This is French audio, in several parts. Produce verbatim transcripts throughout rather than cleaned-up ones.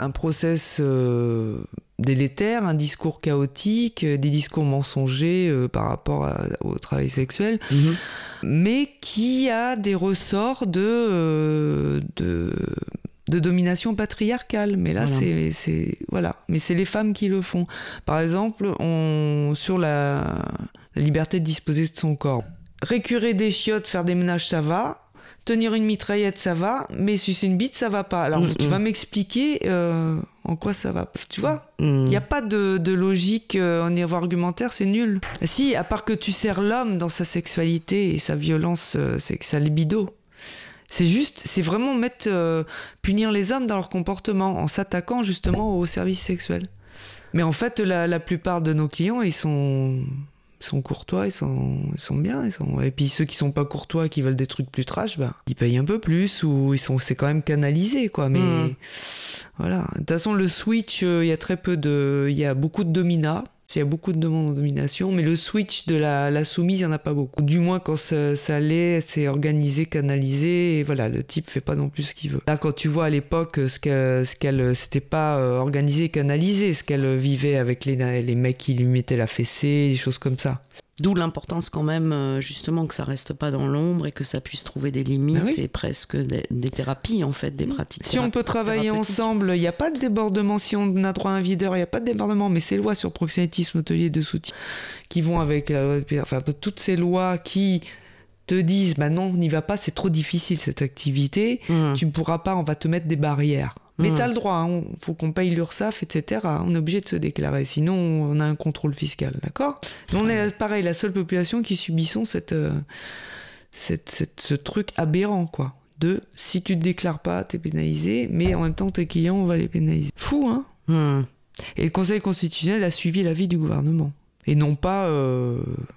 un process euh, délétère, un discours chaotique, des discours mensongers euh, par rapport à, au travail sexuel, mmh. mais qui a des ressorts de, euh, de, de domination patriarcale. Mais là, voilà. c'est, c'est, voilà. mais c'est les femmes qui le font. Par exemple, on, sur la, la liberté de disposer de son corps. Récurer des chiottes, faire des ménages, ça va. Tenir une mitraillette, ça va, mais sucer une bite, ça va pas. Alors, mmh, tu vas m'expliquer euh, en quoi ça va. Tu vois, il mmh. n'y a pas de, de logique euh, en niveau argumentaire, c'est nul. Si, à part que tu sers l'homme dans sa sexualité et sa violence, euh, c'est sa libido. C'est juste, c'est vraiment mettre, euh, punir les hommes dans leur comportement en s'attaquant justement aux services sexuels. Mais en fait, la, la plupart de nos clients, ils sont... Ils sont courtois, ils sont, ils sont bien. Ils sont... Et puis ceux qui sont pas courtois, qui veulent des trucs plus trash, bah, ils payent un peu plus ou ils sont, c'est quand même canalisé, quoi. Mais mmh. voilà. De toute façon, le switch, il euh, y a très peu de, il y a beaucoup de dominats. Il y a beaucoup de demandes en domination, mais le switch de la, la soumise, il n'y en a pas beaucoup. Du moins, quand ça, ça l'est, c'est organisé, canalisé, et voilà, le type ne fait pas non plus ce qu'il veut. Là, quand tu vois à l'époque ce qu'elle, ce qu'elle c'était pas euh, organisé, canalisé, ce qu'elle vivait avec les, les mecs qui lui mettaient la fessée, des choses comme ça. D'où l'importance quand même, justement, que ça reste pas dans l'ombre et que ça puisse trouver des limites ah oui. et presque des, des thérapies, en fait, des pratiques. Si on peut travailler ensemble, il n'y a pas de débordement. Si on a droit à un videur, il n'y a pas de débordement. Mais ces lois sur proxénétisme, hôtelier de soutien, qui vont avec la loi, enfin, toutes ces lois qui te disent, bah non, n'y va pas, c'est trop difficile cette activité, mmh. tu ne pourras pas, on va te mettre des barrières. Mais mmh. t'as le droit, il hein, faut qu'on paye l'URSSAF, et cetera. On est obligé de se déclarer, sinon on a un contrôle fiscal, d'accord ? On est pareil, la seule population qui subissons cette, euh, cette, cette, ce truc aberrant, quoi. De, si tu te déclares pas, t'es pénalisé, mais en même temps tes clients, on va les pénaliser. Fou, hein ? mmh. Et le Conseil constitutionnel a suivi l'avis du gouvernement, et non pas euh,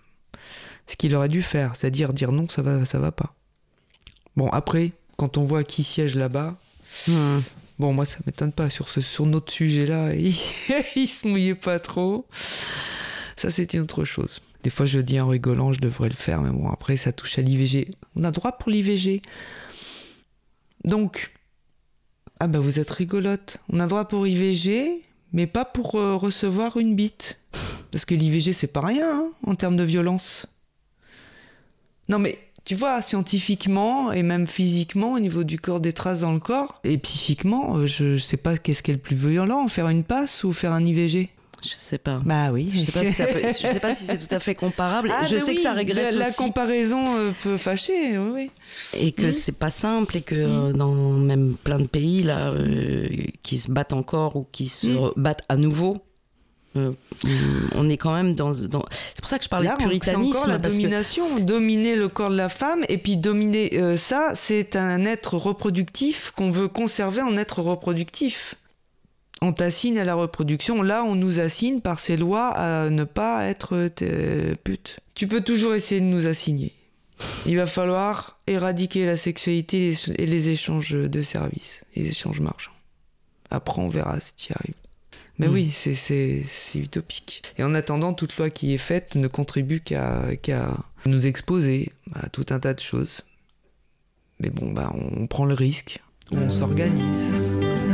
ce qu'il aurait dû faire, c'est-à-dire dire non, ça va, ça va pas. Bon, après, quand on voit qui siège là-bas... mmh. Bon, moi, ça m'étonne pas. Sur, ce, sur notre sujet-là, il, il se mouillait pas trop. Ça, c'est une autre chose. Des fois, je dis en rigolant, je devrais le faire, mais bon, après, ça touche à l'I V G. On a droit pour l'I V G. Donc, ah bah, vous êtes rigolote. On a droit pour I V G, mais pas pour euh, recevoir une bite. Parce que l'I V G, c'est pas rien, hein, en termes de violence. Non, mais... Tu vois, scientifiquement et même physiquement, au niveau du corps, des traces dans le corps, et psychiquement, je ne sais pas qu'est-ce qui est le plus violent, faire une passe ou faire un I V G. Je sais pas. Bah oui. Je sais pas si, ça peut, je sais pas si c'est tout à fait comparable. Ah, je sais oui, que ça régresse la, aussi. La comparaison euh, peut fâcher, oui, oui. Et que mmh. c'est pas simple et que mmh. euh, dans même plein de pays là, euh, qui se battent encore ou qui se mmh. battent à nouveau. Euh, on est quand même dans, dans... C'est pour ça que je parlais là, de puritanisme. C'est encore la parce domination, que... dominer le corps de la femme, et puis dominer euh, ça, c'est un être reproductif qu'on veut conserver en être reproductif. On t'assigne à la reproduction, là on nous assigne par ces lois à ne pas être euh, pute. Tu peux toujours essayer de nous assigner. Il va falloir éradiquer la sexualité et les échanges de services, les échanges marchands. Après on verra si tu y arrives. Mais mmh. oui, c'est, c'est, c'est utopique. Et en attendant, toute loi qui est faite ne contribue qu'à, qu'à nous exposer à tout un tas de choses. Mais bon, bah, on prend le risque, on s'organise.